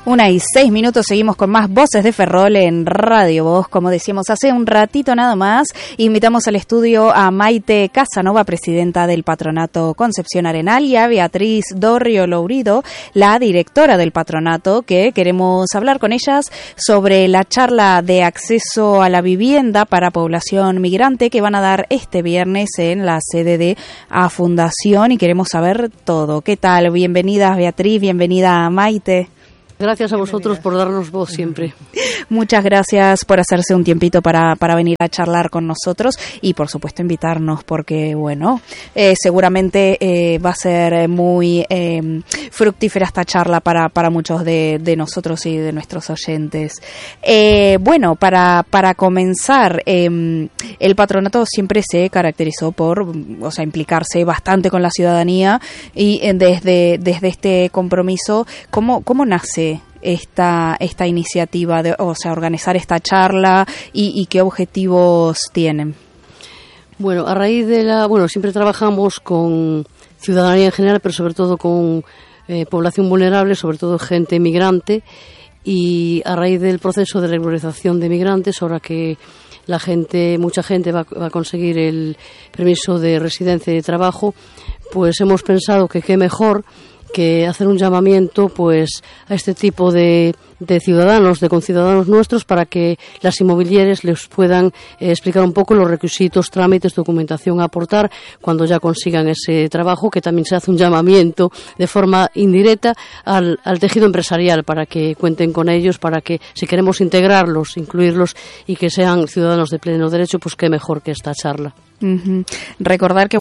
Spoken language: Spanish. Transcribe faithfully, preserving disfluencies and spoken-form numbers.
Una y seis minutos, seguimos con más Voces de Ferrol en Radio Voz. Como decíamos hace un ratito nada más, invitamos al estudio a Maite Casanova, presidenta del Patronato Concepción Arenal, y a Beatriz Dorrio Lourido, la directora del patronato, que queremos hablar con ellas sobre la charla de acceso a la vivienda para población migrante que van a dar este viernes en la sede de A Fundación, y queremos saber todo. ¿Qué tal? Bienvenidas Beatriz, bienvenida Maite. Gracias a vosotros por darnos voz siempre. Muchas gracias por hacerse un tiempito para, para venir a charlar con nosotros y, por supuesto, invitarnos porque, bueno, eh, seguramente eh, va a ser muy eh, fructífera esta charla para, para muchos de, de nosotros y de nuestros oyentes. Eh, bueno, para, para comenzar, eh, el patronato siempre se caracterizó por, o sea, implicarse bastante con la ciudadanía y eh, desde, desde este compromiso, ¿cómo, cómo nace esta esta iniciativa de, o sea, organizar esta charla y, y qué objetivos tienen? Bueno, a raíz de la, bueno, siempre trabajamos con ciudadanía en general, pero sobre todo con eh, población vulnerable, sobre todo gente migrante, y a raíz del proceso de regularización de migrantes, ahora que la gente, mucha gente va, va a conseguir el permiso de residencia y de trabajo, pues hemos pensado que qué mejor que hacer un llamamiento pues a este tipo de, de ciudadanos, de conciudadanos nuestros, para que las inmobiliarias les puedan eh, explicar un poco los requisitos, trámites, documentación a aportar cuando ya consigan ese trabajo, que también se hace un llamamiento de forma indirecta al, al tejido empresarial para que cuenten con ellos, para que si queremos integrarlos, incluirlos y que sean ciudadanos de pleno derecho, pues qué mejor que esta charla. Uh-huh. Recordar que